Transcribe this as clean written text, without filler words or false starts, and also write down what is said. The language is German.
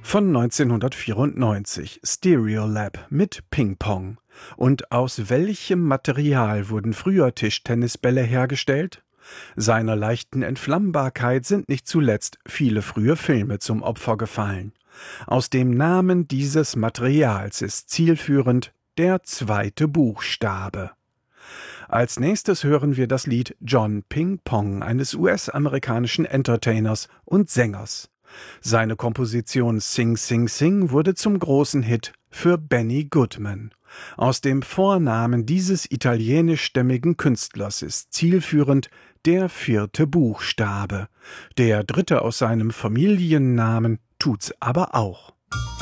Von 1994, Stereolab mit Ping-Pong. Und aus welchem Material wurden früher Tischtennisbälle hergestellt? Seiner leichten Entflammbarkeit sind nicht zuletzt viele frühe Filme zum Opfer gefallen. Aus dem Namen dieses Materials ist zielführend der zweite Buchstabe. Als nächstes hören wir das Lied John Ping Pong eines US-amerikanischen Entertainers und Sängers. Seine Komposition Sing Sing Sing wurde zum großen Hit für Benny Goodman. Aus dem Vornamen dieses italienischstämmigen Künstlers ist zielführend der vierte Buchstabe. Der dritte aus seinem Familiennamen tut's aber auch.